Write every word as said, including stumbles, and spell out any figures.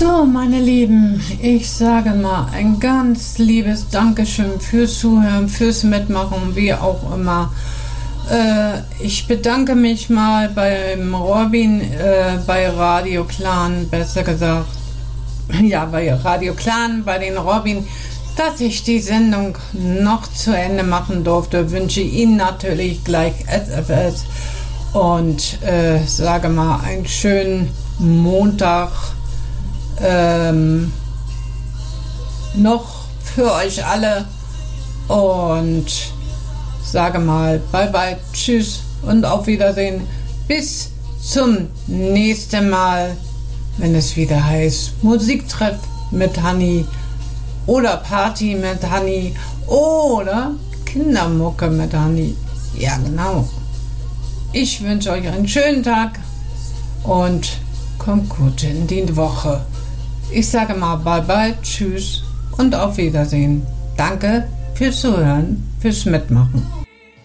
So, meine Lieben, ich sage mal ein ganz liebes Dankeschön fürs Zuhören, fürs Mitmachen, wie auch immer. Äh, ich bedanke mich mal beim Robin, äh, bei Radio Clan, besser gesagt, ja, bei Radio Clan, bei den Robin, dass ich die Sendung noch zu Ende machen durfte. Wünsche Ihnen natürlich gleich S F S und äh, sage mal einen schönen Montag ähm, noch für euch alle und sage mal bye bye, tschüss und auf Wiedersehen. Bis zum nächsten Mal, wenn es wieder heißt Musiktreff mit Hanni oder Party mit Hanni oder Kindermucke mit Hanni. Ja, genau. Ich wünsche euch einen schönen Tag und kommt gut in die Woche. Ich sage mal bye bye, tschüss und auf Wiedersehen. Danke fürs Zuhören, fürs Mitmachen.